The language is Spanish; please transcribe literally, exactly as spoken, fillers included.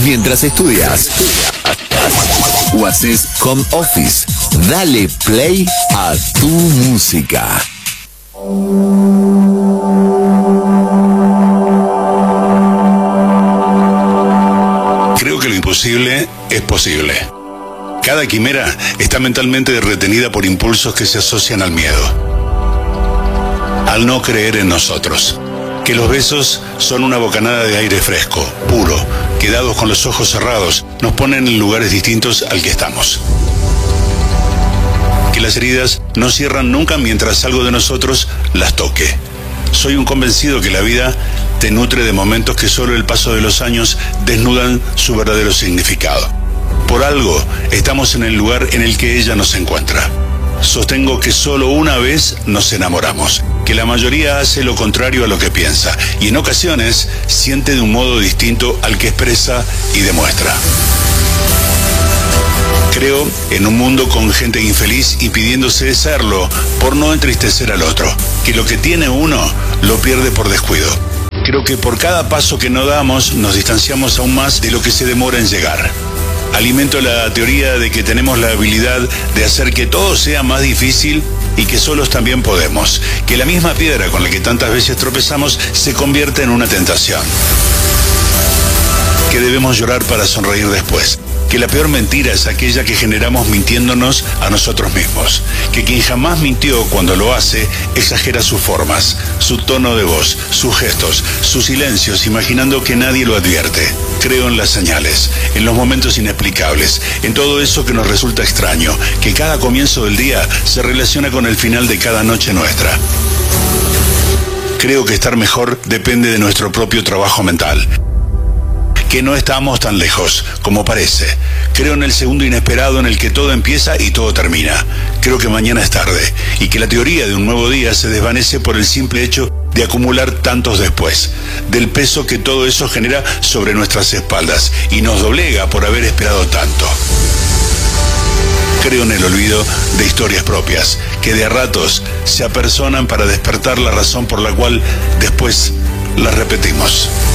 mientras estudias o haces home office. Dale play a tu música. Creo que lo imposible es posible. Cada quimera está mentalmente retenida por impulsos que se asocian al miedo, al no creer en nosotros. Que los besos son una bocanada de aire fresco, puro, que dados con los ojos cerrados nos ponen en lugares distintos al que estamos. Que las heridas no cierran nunca mientras algo de nosotros las toque. Soy un convencido que la vida te nutre de momentos que solo el paso de los años desnudan su verdadero significado. Por algo estamos en el lugar en el que ella nos encuentra. Sostengo que solo una vez nos enamoramos, que la mayoría hace lo contrario a lo que piensa y en ocasiones siente de un modo distinto al que expresa y demuestra. Creo en un mundo con gente infeliz impidiéndose serlo por no entristecer al otro, que lo que tiene uno lo pierde por descuido. Creo que por cada paso que no damos nos distanciamos aún más de lo que se demora en llegar. Alimento la teoría de que tenemos la habilidad de hacer que todo sea más difícil y que solos también podemos, que la misma piedra con la que tantas veces tropezamos se convierte en una tentación, que debemos llorar para sonreír después, que la peor mentira es aquella que generamos mintiéndonos a nosotros mismos, que quien jamás mintió cuando lo hace exagera sus formas, su tono de voz, sus gestos, sus silencios, imaginando que nadie lo advierte. Creo en las señales, en los momentos inexplicables, en todo eso que nos resulta extraño, que cada comienzo del día se relaciona con el final de cada noche nuestra. Creo que estar mejor depende de nuestro propio trabajo mental, que no estamos tan lejos como parece. Creo en el segundo inesperado en el que todo empieza y todo termina. Creo que mañana es tarde y que la teoría de un nuevo día se desvanece por el simple hecho de acumular tantos después, del peso que todo eso genera sobre nuestras espaldas y nos doblega por haber esperado tanto. Creo en el olvido de historias propias, que de a ratos se apersonan para despertar la razón por la cual después las repetimos.